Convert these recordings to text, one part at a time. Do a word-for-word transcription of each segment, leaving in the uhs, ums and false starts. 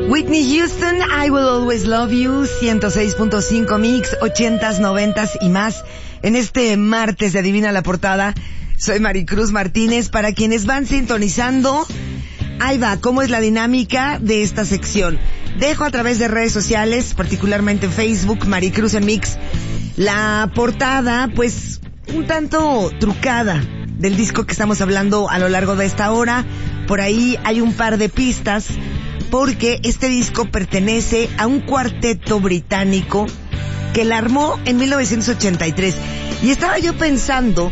Whitney Houston, I Will Always Love You, ciento seis punto cinco Mix, ochentas, noventas y más. En este martes de Adivina la Portada, soy Maricruz Martínez. Para quienes van sintonizando, ahí va, ¿cómo es la dinámica de esta sección? Dejo a través de redes sociales, particularmente Facebook, Maricruz en Mix, la portada, pues, un tanto trucada del disco que estamos hablando a lo largo de esta hora. Por ahí hay un par de pistas, porque este disco pertenece a un cuarteto británico que la armó en mil novecientos ochenta y tres. Y estaba yo pensando,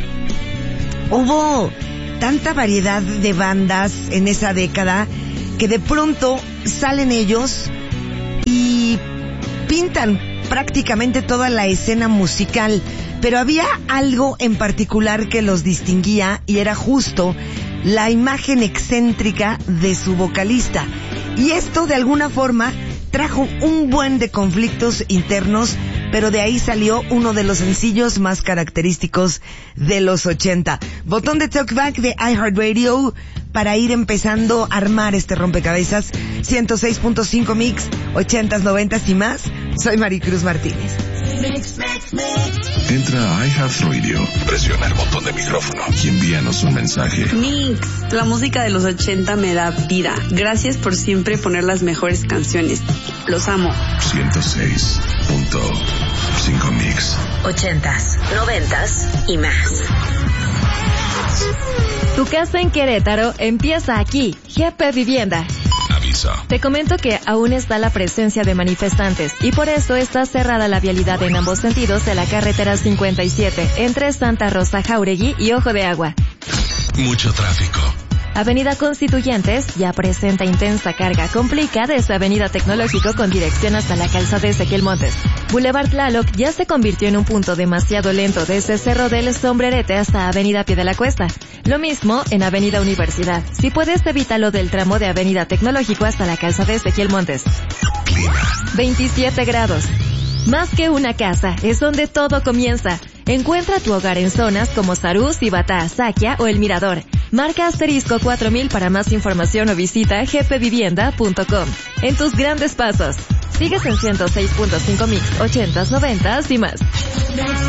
hubo tanta variedad de bandas en esa década que de pronto salen ellos y pintan prácticamente toda la escena musical, pero había algo en particular que los distinguía y era justo la imagen excéntrica de su vocalista. Y esto de alguna forma trajo un buen de conflictos internos, pero de ahí salió uno de los sencillos más característicos de los ochenta. Botón de Talkback de iHeartRadio para ir empezando a armar este rompecabezas. ciento seis punto cinco Mix, ochentas, noventas y más. Soy Maricruz Martínez. Mix, mix, mix. Entra a iHeartRadio, presiona el botón de micrófono y envíanos un mensaje. Mix, la música de los ochenta me da vida. Gracias por siempre poner las mejores canciones. Los amo. ciento seis punto cinco Mix. Ochentas, noventas y más. Tu casa en Querétaro empieza aquí. G P Vivienda. Aviso. Te comento que aún está la presencia de manifestantes y por eso está cerrada la vialidad en ambos sentidos de la carretera cincuenta y siete entre Santa Rosa Jáuregui y Ojo de Agua. Mucho tráfico. Avenida Constituyentes ya presenta intensa carga. Complica desde Avenida Tecnológico con dirección hasta la calzada Ezequiel Montes. Boulevard Tlaloc ya se convirtió en un punto demasiado lento desde Cerro del Sombrerete hasta Avenida Pie de la Cuesta. Lo mismo en Avenida Universidad. Si puedes, evítalo del tramo de Avenida Tecnológico hasta la calzada Ezequiel Montes. Clima. veintisiete grados. Más que una casa, es donde todo comienza. Encuentra tu hogar en zonas como Sarú, Cibatá, Saquia o El Mirador. Marca asterisco cuatro mil para más información o visita g p vivienda punto com. En tus grandes pasos. Sigues en ciento seis punto cinco Mix, ochentas, noventas y más.